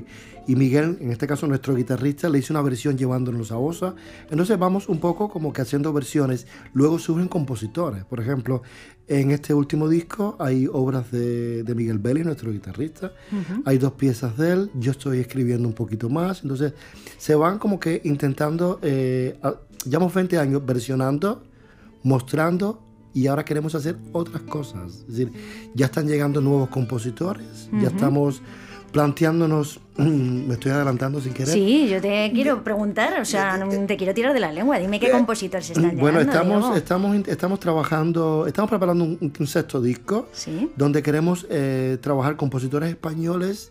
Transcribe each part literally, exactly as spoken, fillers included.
y Miguel, en este caso nuestro guitarrista, le hizo una versión llevándonos a Osa. Entonces vamos un poco como que haciendo versiones. Luego surgen compositores. Por ejemplo, en este último disco hay obras de, de Miguel Vélez, nuestro guitarrista. Uh-huh. Hay dos piezas de él. Yo estoy escribiendo un poquito más. Entonces se van como que intentando, eh, llevamos veinte años versionando, mostrando, y ahora queremos hacer otras cosas. Es decir, ya están llegando nuevos compositores, uh-huh. ya estamos planteándonos, me estoy adelantando sin querer. Sí, yo te quiero preguntar, o sea, te quiero tirar de la lengua, dime qué compositores están llegando. Bueno, estamos, estamos, estamos trabajando, estamos preparando un, un sexto disco, ¿sí? Donde queremos eh, trabajar compositores españoles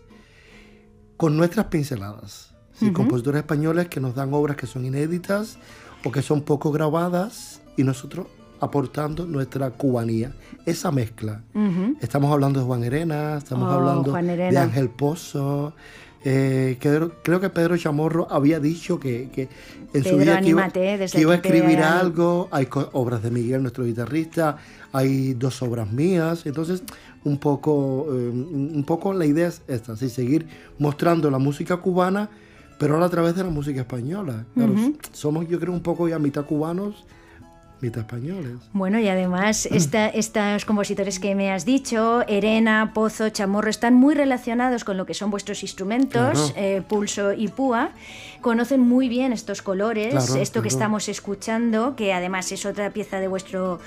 con nuestras pinceladas. ¿Sí? Uh-huh. Compositores españoles que nos dan obras que son inéditas o que son poco grabadas y nosotros aportando nuestra cubanía, esa mezcla. Uh-huh. Estamos hablando de Juan Herena, estamos oh, hablando de Ángel Pozo, eh, que, creo que Pedro Chamorro había dicho que, que en Pedro, su vida que iba, anímate, que iba a escribir te... algo. Hay co- obras de Miguel, nuestro guitarrista, hay dos obras mías, entonces un poco, eh, un poco la idea es esta, ¿sí? Seguir mostrando la música cubana, pero ahora a través de la música española. Claro, uh-huh. Somos, yo creo, un poco ya mitad cubanos, mitad españoles. Bueno, y además esta, estos compositores que me has dicho, Herena, Pozo, Chamorro, están muy relacionados con lo que son vuestros instrumentos, claro. eh, pulso y púa. Conocen muy bien estos colores, claro, esto claro. que estamos escuchando, que además es otra pieza de vuestro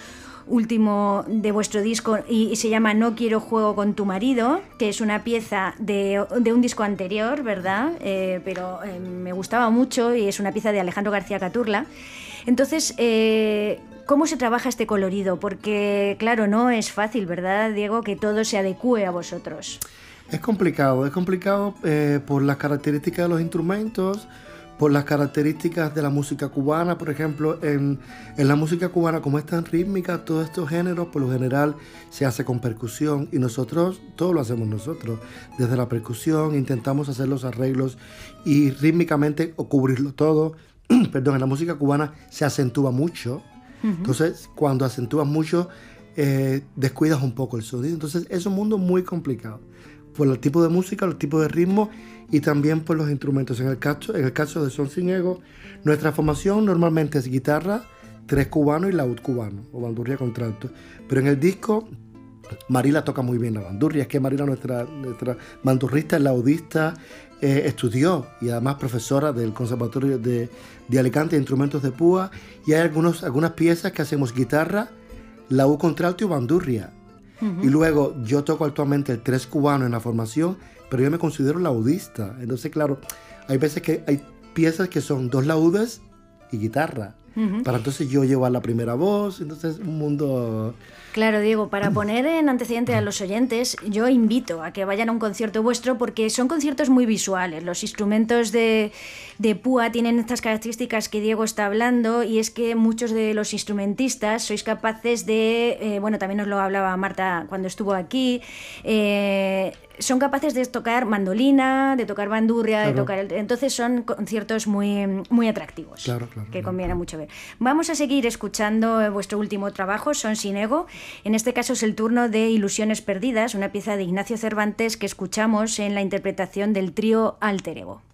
último de vuestro disco y, y se llama No quiero juego con tu marido, que es una pieza de, de un disco anterior, ¿verdad? Eh, pero eh, me gustaba mucho y es una pieza de Alejandro García Caturla. Entonces, eh, ¿cómo se trabaja este colorido? Porque, claro, no es fácil, ¿verdad, Diego? Que todo se adecue a vosotros. Es complicado, es complicado eh, por las características de los instrumentos, por las características de la música cubana. Por ejemplo, en, en la música cubana, como es tan rítmica, todos estos géneros, por lo general, se hace con percusión y nosotros, todo lo hacemos nosotros. Desde la percusión intentamos hacer los arreglos y rítmicamente o cubrirlo todo. Perdón, en la música cubana se acentúa mucho. Uh-huh. Entonces, cuando acentúas mucho, eh, descuidas un poco el sonido. Entonces, es un mundo muy complicado. Por el tipo de música, el tipo de ritmo y también por los instrumentos. En el caso, en el caso de Son Sin Ego, nuestra formación normalmente es guitarra, tres cubanos y laúd cubano, o bandurria contralto. Pero en el disco, Marila toca muy bien la bandurria. Es que Marila, nuestra, nuestra bandurrista, es laudista, eh, estudió y además profesora del Conservatorio de, de Alicante de Instrumentos de Púa. Y hay algunos, algunas piezas que hacemos guitarra, laúd contralto y bandurria. Uh-huh. Y luego yo toco actualmente el tres cubano en la formación, pero yo me considero laudista. Entonces, claro, hay veces que hay piezas que son dos laúdes y guitarra. Uh-huh. Para entonces yo llevar la primera voz, entonces un mundo... Claro, Diego, para poner en antecedente a los oyentes, yo invito a que vayan a un concierto vuestro porque son conciertos muy visuales. Los instrumentos de, de púa tienen estas características que Diego está hablando y es que muchos de los instrumentistas sois capaces de, eh, bueno, también nos lo hablaba Marta cuando estuvo aquí, eh, son capaces de tocar mandolina, de tocar bandurria, claro. de tocar el, entonces son conciertos muy, muy atractivos, claro, claro, que claro, conviene claro. mucho ver. Vamos a seguir escuchando vuestro último trabajo, Son Sin Ego. En este caso es el turno de Ilusiones Perdidas, una pieza de Ignacio Cervantes que escuchamos en la interpretación del trío Alter Ego.